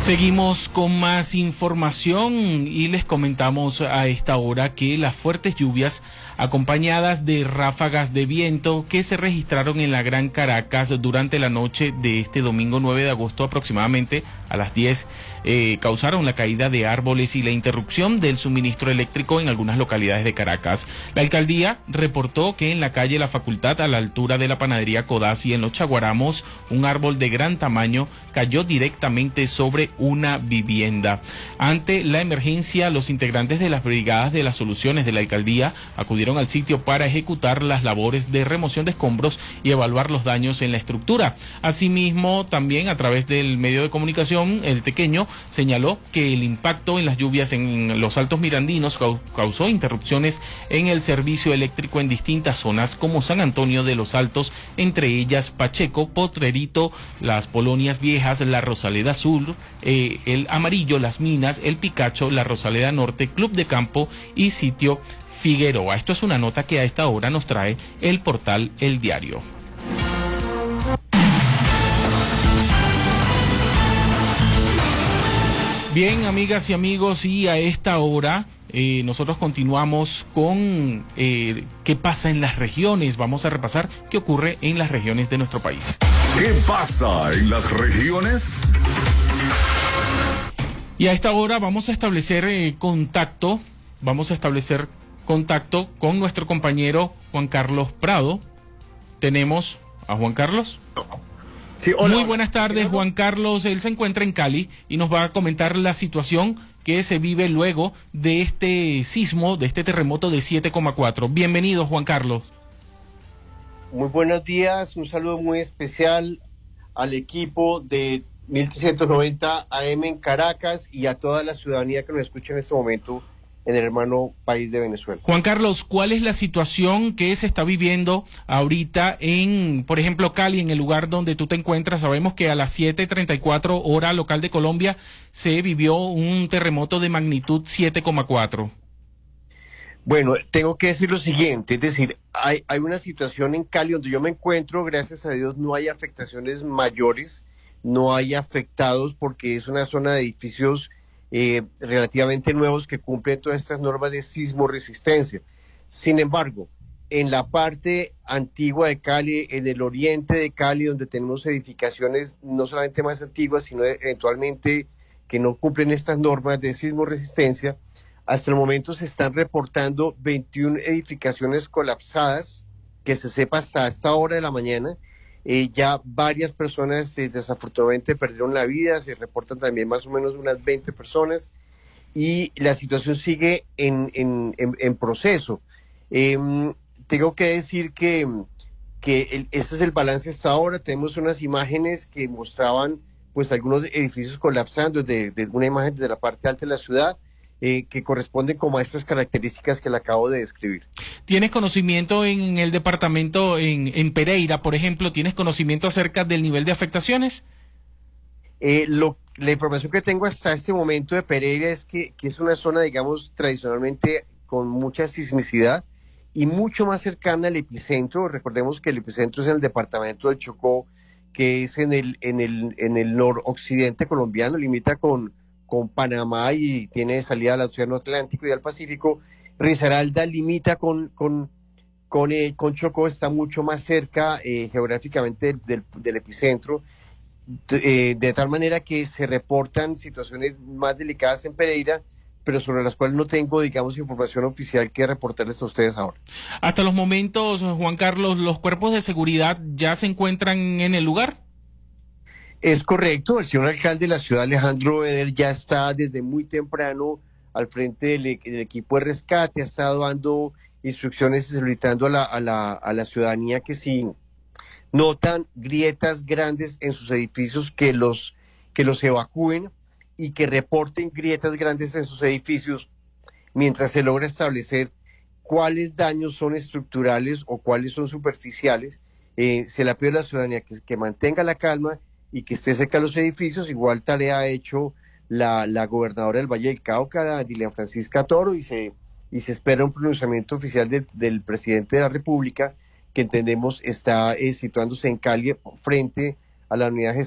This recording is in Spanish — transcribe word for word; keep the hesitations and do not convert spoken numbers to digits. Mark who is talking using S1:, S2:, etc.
S1: Seguimos con más información y les comentamos a esta hora que las fuertes lluvias acompañadas de ráfagas de viento que se registraron en la Gran Caracas durante la noche de este domingo nueve de agosto aproximadamente a las diez eh, causaron la caída de árboles y la interrupción del suministro eléctrico en algunas localidades de Caracas. La alcaldía reportó que en la calle La Facultad, a la altura de la panadería Codazzi en Los Chaguaramos, un árbol de gran tamaño cayó directamente sobre una vivienda. Ante la emergencia, los integrantes de las brigadas de las soluciones de la alcaldía acudieron al sitio para ejecutar las labores de remoción de escombros y evaluar los daños en la estructura. Asimismo, también a través del medio de comunicación, El Tequeño señaló que el impacto en las lluvias en los Altos Mirandinos causó interrupciones en el servicio eléctrico en distintas zonas como San Antonio de los Altos, entre ellas Pacheco, Potrerito, Las Polonias Viejas, La Rosaleda Sur, eh, El Amarillo, Las Minas, El Picacho, La Rosaleda Norte, Club de Campo y Sitio Figueroa. Esto es una nota que a esta hora nos trae el portal El Diario. Bien, amigas y amigos, y a esta hora eh, nosotros continuamos con eh, qué pasa en las regiones. Vamos a repasar qué ocurre en las regiones de nuestro país.
S2: ¿Qué pasa en las regiones?
S1: Y a esta hora vamos a establecer eh, contacto, vamos a establecer contacto con nuestro compañero Juan Carlos Prado. Tenemos a Juan Carlos.
S3: Sí, hola,
S1: Muy buenas tardes, Juan Carlos. Él se encuentra en Cali y nos va a comentar la situación que se vive luego de este sismo, de este terremoto de siete coma cuatro. Bienvenido, Juan Carlos.
S3: Muy buenos días, un saludo muy especial al equipo de mil trescientos noventa A M en Caracas y a toda la ciudadanía que nos escucha en este momento en el hermano país de Venezuela.
S1: Juan Carlos, ¿cuál es la situación que se está viviendo ahorita en, por ejemplo, Cali, en el lugar donde tú te encuentras? Sabemos que a las siete treinta y cuatro hora local de Colombia se vivió un terremoto de magnitud siete coma cuatro.
S3: Bueno, tengo que decir lo siguiente, es decir, hay, hay una situación en Cali donde yo me encuentro, gracias a Dios no hay afectaciones mayores, no hay afectados porque es una zona de edificios Eh, relativamente nuevos que cumplen todas estas normas de sismo resistencia. Sin embargo, en la parte antigua de Cali, en el oriente de Cali, donde tenemos edificaciones no solamente más antiguas, sino eventualmente que no cumplen estas normas de sismo resistencia, hasta el momento se están reportando veintiuna edificaciones colapsadas, que se sepa hasta esta hora de la mañana. Eh, ya varias personas eh, desafortunadamente perdieron la vida, se reportan también más o menos unas veinte personas y la situación sigue en, en, en, en proceso. Eh, tengo que decir que, que el, este es el balance hasta ahora. Tenemos unas imágenes que mostraban pues algunos edificios colapsando, de, de una imagen de la parte alta de la ciudad, Eh, que corresponden como a estas características que le acabo de describir.
S1: ¿Tienes conocimiento en el departamento, en, en Pereira, por ejemplo, tienes conocimiento acerca del nivel de afectaciones?
S3: Eh, lo, la información que tengo hasta este momento de Pereira es que, que es una zona, digamos, tradicionalmente con mucha sismicidad y mucho más cercana al epicentro. Recordemos que el epicentro es en el departamento del Chocó, que es en el, en el, en el noroccidente colombiano, limita con con Panamá y tiene salida al Océano Atlántico y al Pacífico. Risaralda limita con, con, con, eh, con Chocó, está mucho más cerca eh, geográficamente del, del, del epicentro, de, eh, de tal manera que se reportan situaciones más delicadas en Pereira, pero sobre las cuales no tengo, digamos, información oficial que reportarles a ustedes ahora.
S1: Hasta los momentos, Juan Carlos, ¿los cuerpos de seguridad ya se encuentran en el lugar?
S3: Es correcto, el señor alcalde de la ciudad, Alejandro Beder, ya está desde muy temprano al frente del, del equipo de rescate, ha estado dando instrucciones y solicitando a la, a, la, a la ciudadanía que si notan grietas grandes en sus edificios, que los, que los evacúen y que reporten grietas grandes en sus edificios mientras se logra establecer cuáles daños son estructurales o cuáles son superficiales. Eh, se le pide a la ciudadanía que, que mantenga la calma y que esté cerca de los edificios. Igual tarea ha hecho la, la gobernadora del Valle del Cauca, Dilian Francisca Toro, y se, y se espera un pronunciamiento oficial de, del presidente de la República, que entendemos está eh, situándose en Cali frente a la unidad